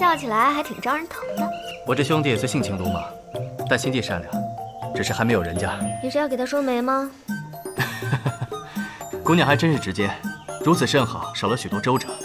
笑起来还挺招人疼的。 我这兄弟虽性情鲁莽，但心地善良，只是还没有人家。 你是要给他说媒吗？ 姑娘还真是直接，如此甚好，少了许多周折。